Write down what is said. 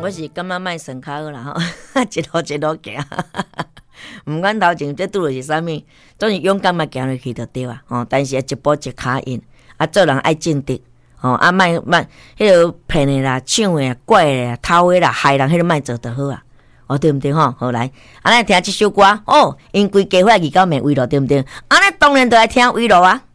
我是感觉卖算较好啦吼，一路一路行，毋管头前这拄着是啥物，总是勇敢嘛行落去就对啊。但是一步一脚印，做人爱正直，莫迄个骗的啦、抢的啦、拐的啦、偷的啦、害人，迄个莫做就好啊。对毋对吼？好来，来听这首歌因规家伙二九暝围路对毋对？来当然就来听围路啊。